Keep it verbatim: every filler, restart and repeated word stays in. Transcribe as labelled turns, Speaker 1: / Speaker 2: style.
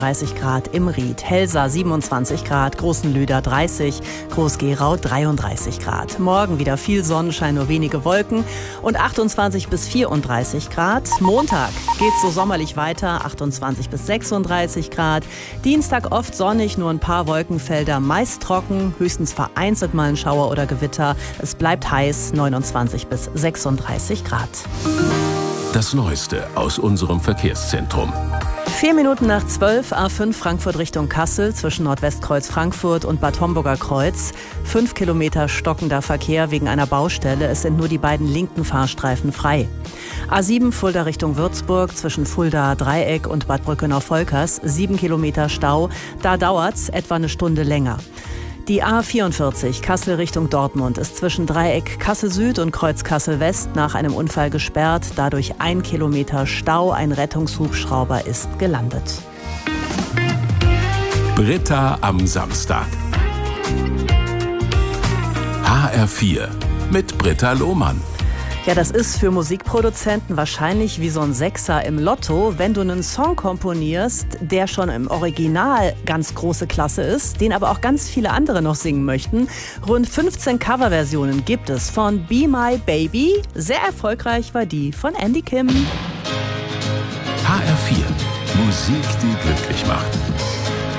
Speaker 1: dreißig Grad im Ried, Helsa siebenundzwanzig Grad, Großenlüder dreißig, Groß-Gerau dreiunddreißig Grad. Morgen wieder viel Sonnenschein, nur wenige Wolken und achtundzwanzig bis vierunddreißig Grad. Montag geht's so sommerlich weiter, achtundzwanzig bis sechsunddreißig Grad. Dienstag oft sonnig, nur ein paar Wolkenfelder, meist trocken, höchstens vereinzelt mal ein Schauer oder Gewitter. Es bleibt heiß, neunundzwanzig bis sechsunddreißig Grad.
Speaker 2: Das Neueste aus unserem Verkehrszentrum.
Speaker 1: Vier Minuten nach zwölf, A fünf Frankfurt Richtung Kassel zwischen Nordwestkreuz Frankfurt und Bad Homburger Kreuz. Fünf Kilometer stockender Verkehr wegen einer Baustelle. Es sind nur die beiden linken Fahrstreifen frei. A sieben Fulda Richtung Würzburg zwischen Fulda Dreieck und Bad Brückenau-Volkers. Sieben Kilometer Stau. Da dauert's etwa eine Stunde länger. Die A vierundvierzig Kassel Richtung Dortmund ist zwischen Dreieck Kassel Süd und Kreuz Kassel West nach einem Unfall gesperrt. Dadurch ein Kilometer Stau. Ein Rettungshubschrauber ist gelandet.
Speaker 2: Britta am Samstag. H R vier mit Britta Lohmann.
Speaker 1: Ja, das ist für Musikproduzenten wahrscheinlich wie so ein Sechser im Lotto, wenn du einen Song komponierst, der schon im Original ganz große Klasse ist, den aber auch ganz viele andere noch singen möchten. Rund fünfzehn Coverversionen gibt es von Be My Baby. Sehr erfolgreich war die von Andy Kim.
Speaker 2: H R vier. Musik, die glücklich macht.